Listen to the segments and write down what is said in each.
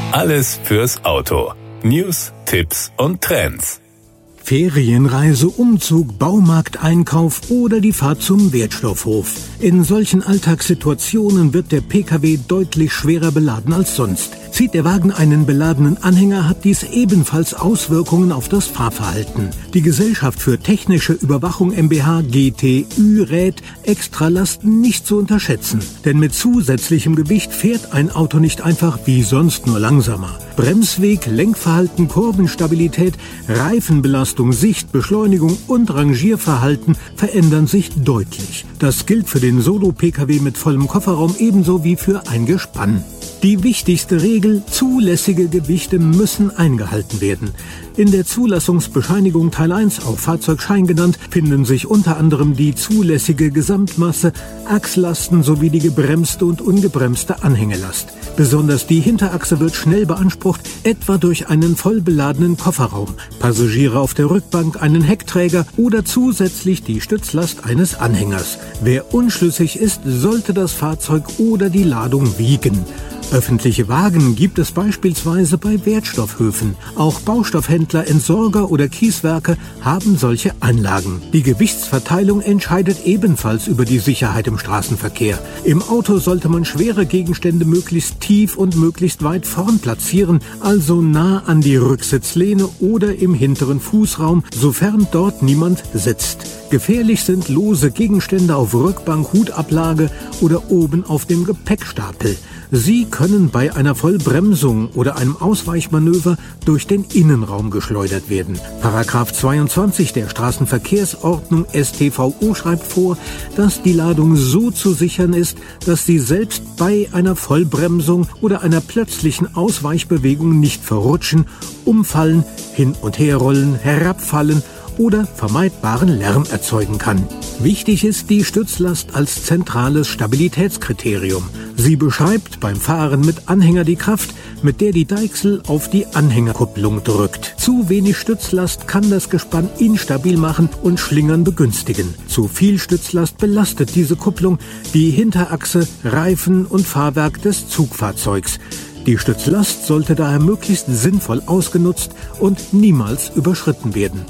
Alles fürs Auto. News, Tipps und Trends. Ferienreise, Umzug, Baumarkteinkauf oder die Fahrt zum Wertstoffhof. In solchen Alltagssituationen wird der Pkw deutlich schwerer beladen als sonst. Zieht der Wagen einen beladenen Anhänger, hat dies ebenfalls Auswirkungen auf das Fahrverhalten. Die Gesellschaft für technische Überwachung mbH GTÜ rät, Extralasten nicht zu unterschätzen. Denn mit zusätzlichem Gewicht fährt ein Auto nicht einfach wie sonst nur langsamer. Bremsweg, Lenkverhalten, Kurvenstabilität, Reifenbelastung, Sicht, Beschleunigung und Rangierverhalten verändern sich deutlich. Das gilt für den Solo-Pkw mit vollem Kofferraum ebenso wie für ein Gespann. Die wichtigste Regel: zulässige Gewichte müssen eingehalten werden. In der Zulassungsbescheinigung Teil 1, auch Fahrzeugschein genannt, finden sich unter anderem die zulässige Gesamtmasse, Achslasten sowie die gebremste und ungebremste Anhängelast. Besonders die Hinterachse wird schnell beansprucht, etwa durch einen voll beladenen Kofferraum, Passagiere auf der Rückbank, einen Heckträger oder zusätzlich die Stützlast eines Anhängers. Wer unschlüssig ist, sollte das Fahrzeug oder die Ladung wiegen. Öffentliche Wagen gibt es beispielsweise bei Wertstoffhöfen. Auch Baustoffhändler, Entsorger oder Kieswerke haben solche Anlagen. Die Gewichtsverteilung entscheidet ebenfalls über die Sicherheit im Straßenverkehr. Im Auto sollte man schwere Gegenstände möglichst tief und möglichst weit vorn platzieren, also nah an die Rücksitzlehne oder im hinteren Fußraum, sofern dort niemand sitzt. Gefährlich sind lose Gegenstände auf Rückbank, Hutablage oder oben auf dem Gepäckstapel. Sie können bei einer Vollbremsung oder einem Ausweichmanöver durch den Innenraum geschleudert werden. Paragraph 22 der Straßenverkehrsordnung StVO schreibt vor, dass die Ladung so zu sichern ist, dass sie selbst bei einer Vollbremsung oder einer plötzlichen Ausweichbewegung nicht verrutschen, umfallen, hin und her rollen, herabfallen oder vermeidbaren Lärm erzeugen kann. Wichtig ist die Stützlast als zentrales Stabilitätskriterium. Sie beschreibt beim Fahren mit Anhänger die Kraft, mit der die Deichsel auf die Anhängerkupplung drückt. Zu wenig Stützlast kann das Gespann instabil machen und Schlingern begünstigen. Zu viel Stützlast belastet diese Kupplung die Hinterachse, Reifen und Fahrwerk des Zugfahrzeugs. Die Stützlast sollte daher möglichst sinnvoll ausgenutzt und niemals überschritten werden.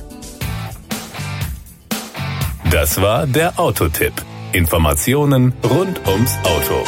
Das war der Autotipp. Informationen rund ums Auto.